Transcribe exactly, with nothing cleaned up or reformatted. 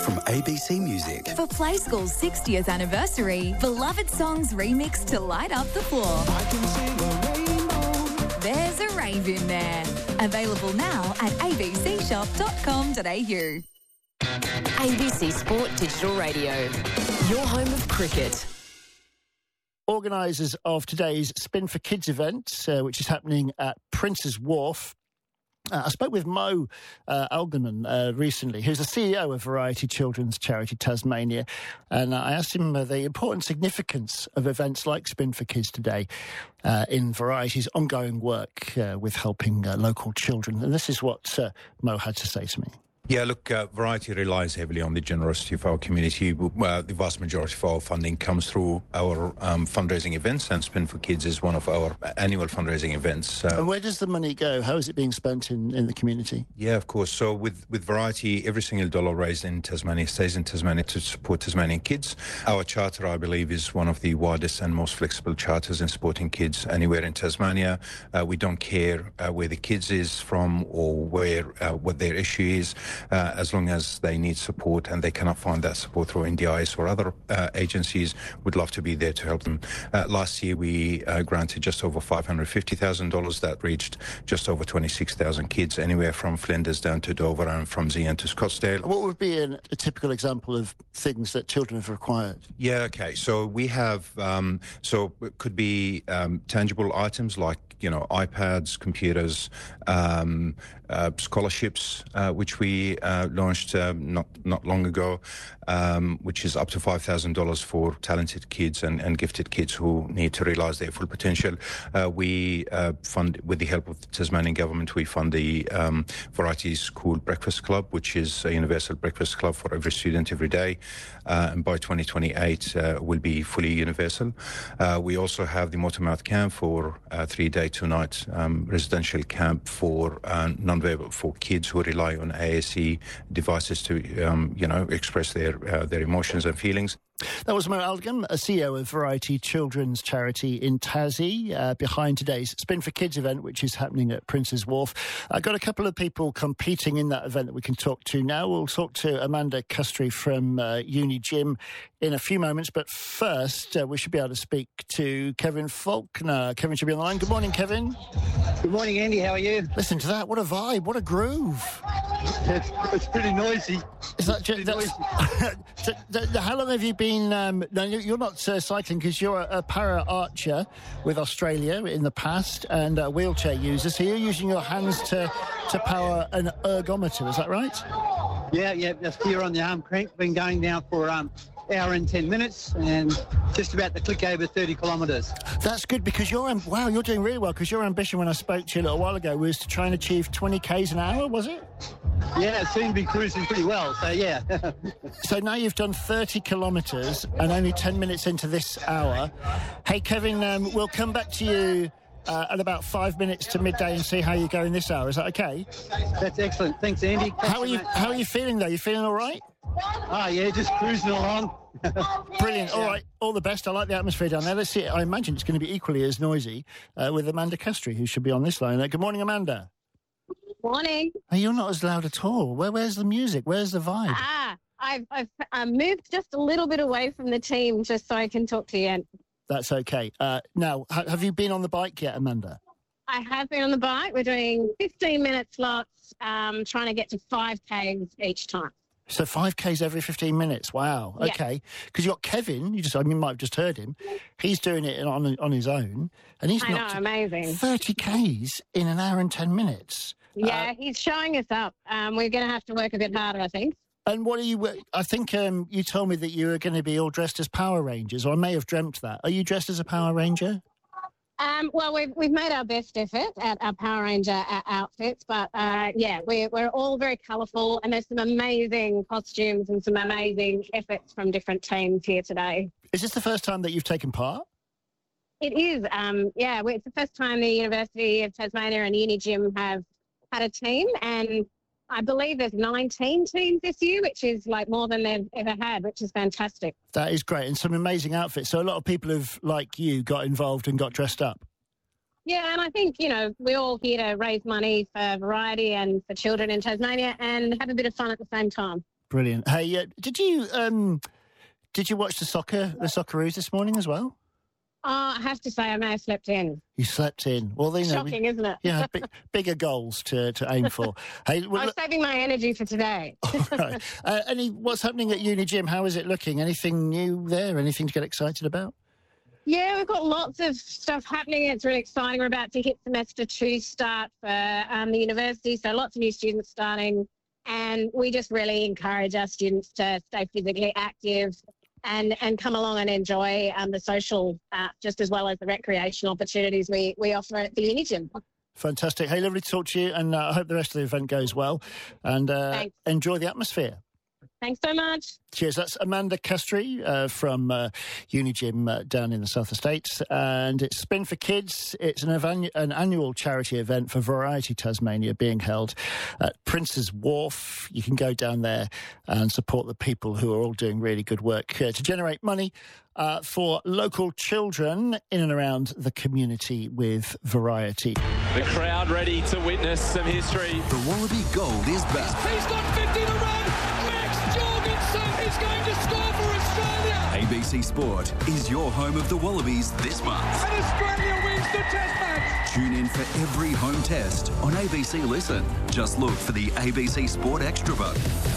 from A B C Music. For Play School's sixtieth anniversary, beloved songs remixed to light up the floor. I can sing a rainbow. There's a rave in there. Available now at a b c shop dot com dot a u. A B C Sport Digital Radio, your home of cricket. Organisers of today's Spin for Kids event, uh, which is happening at Prince's Wharf. Uh, I spoke with Mo uh, Alderman uh, recently, who's the C E O of Variety Children's Charity Tasmania, and I asked him uh, the important significance of events like Spin for Kids today uh, in Variety's ongoing work uh, with helping uh, local children. And this is what uh, Mo had to say to me. Yeah, look, uh, Variety relies heavily on the generosity of our community. Uh, the vast majority of our funding comes through our um, fundraising events, and Spin for Kids is one of our annual fundraising events. Uh, and where does the money go? How is it being spent in, in the community? Yeah, of course. So with, with Variety, every single dollar raised in Tasmania stays in Tasmania to support Tasmanian kids. Our charter, I believe, is one of the widest and most flexible charters in supporting kids anywhere in Tasmania. Uh, we don't care uh, where the kids is from or where uh, what their issue is. Uh, as long as they need support and they cannot find that support through N D I S or other uh, agencies, we'd love to be there to help them. Uh, last year, we uh, granted just over five hundred fifty thousand dollars. That reached just over twenty-six thousand kids, anywhere from Flinders down to Dover and from Zeehan to Scottsdale. What would be an, a typical example of things that children have required? Yeah, okay. So we have, um, so it could be um, tangible items like, you know, iPads, computers, um, uh, scholarships, uh, which we uh, launched uh, not not long ago, um, which is up to five thousand dollars for talented kids and, and gifted kids who need to realise their full potential. Uh, we uh, fund, with the help of the Tasmanian government, we fund the um, Variety School Breakfast Club, which is a universal breakfast club for every student every day. Uh, and by twenty twenty-eight, uh, will be fully universal. Uh, we also have the Motormouth Camp for a three-day, two-night um, residential camp for uh, non-verbal, for kids who rely on A S E devices to, um, you know, express their uh, their emotions and feelings. That was Mo Alderman, a C E O of Variety Children's Charity in Tassie, uh, behind today's Spin for Kids event, which is happening at Prince's Wharf. I've got a couple of people competing in that event that we can talk to now. We'll talk to Amanda Custry from uh, Uni Gym in a few moments, but first uh, we should be able to speak to Kevin Faulkner. Kevin should be on the line. Good morning, Kevin. Good morning, Andy. How are you? Listen to that. What a vibe. What a groove. It's, it's pretty noisy. Is that just, that's, how long have you been? Um, no, you're not uh, cycling because you're a, a para archer with Australia in the past and a wheelchair user. So you're using your hands to to power an ergometer. Is that right? Yeah, yeah. Just here on the arm crank. Been going now for um hour and ten minutes and just about to click over thirty kilometres. That's good because you're wow, you're doing really well because your ambition when I spoke to you a little while ago was to try and achieve twenty kays an hour, was it? Yeah, it seemed to be cruising pretty well, so yeah. So now you've done thirty kilometres and only ten minutes into this hour. Hey, Kevin, um, we'll come back to you uh, at about five minutes to midday and see how you go in this hour. Is that okay? That's excellent. Thanks, Andy. Thanks how are you? much. How are you feeling though? You feeling all right? Oh, yeah, just cruising along. Brilliant. All right, all the best. I like the atmosphere down there. Let's see. I imagine it's going to be equally as noisy uh, with Amanda Custry, who should be on this line. Uh, good morning, Amanda. Morning. Hey, you're not as loud at all. Where, where's the music? Where's the vibe? Ah, I've, I've um, moved just a little bit away from the team just so I can talk to you. That's okay. Uh, now, ha- have you been on the bike yet, Amanda? I have been on the bike. We're doing fifteen minute slots, um, trying to get to five kays each time. So five kays every fifteen minutes. Wow. Yeah. Okay. Because you got Kevin. You just, I mean, you might have just heard him. He's doing it on on his own, and he's I know, knocked amazing. thirty kays in an hour and ten minutes. Yeah, Uh, he's showing us up. Um, we're going to have to work a bit harder, I think. and what are you? I think um, you told me that you were going to be all dressed as Power Rangers, or I may have dreamt that. Are you dressed as a Power Ranger? Um, well, we've we've made our best effort at our Power Ranger uh, outfits, but uh, yeah, we're we're all very colourful, and there's some amazing costumes and some amazing efforts from different teams here today. Is this the first time that you've taken part? It is, um, yeah. It's the first time the University of Tasmania and Uni Gym have had a team, and I believe there's nineteen teams this year, which is like more than they've ever had, which is fantastic. That is great, and some amazing outfits. So a lot of people have, like you, got involved and got dressed up. Yeah, and I think, you know, we're all here to raise money for Variety and for children in Tasmania and have a bit of fun at the same time. Brilliant. Hey, uh, did you um, did you watch the soccer, the Socceroos this morning as well? Oh, I have to say, I may have slept in. You slept in. Well, they know. Shocking, isn't it? Yeah, big, bigger goals to, to aim for. Hey, well, I'm look, saving my energy for today. right. uh, any, what's happening at Uni Gym? How is it looking? Anything new there? Anything to get excited about? Yeah, we've got lots of stuff happening. It's really exciting. We're about to hit semester two start for um, the university, so lots of new students starting. And we just really encourage our students to stay physically active and, and come along and enjoy um, the social uh, just as well as the recreational opportunities we, we offer at the Uni Gym. Fantastic. Hey, lovely to talk to you, and uh, I hope the rest of the event goes well. And uh, enjoy the atmosphere. Thanks so much. Cheers. That's Amanda Castry uh, from uh, Uni Gym uh, down in the South Estates. And it's Spin for Kids. It's an, evan- an annual charity event for Variety Tasmania being held at Prince's Wharf. You can go down there and support the people who are all doing really good work uh, to generate money uh, for local children in and around the community with Variety. The crowd ready to witness some history. The Wallaby Gold is back. He's got fifty to run. Max Jorgensen is going to score for Australia. A B C Sport is your home of the Wallabies this month. And Australia wins the test match. Tune in for every home test on A B C Listen. Just look for the A B C Sport Extra button.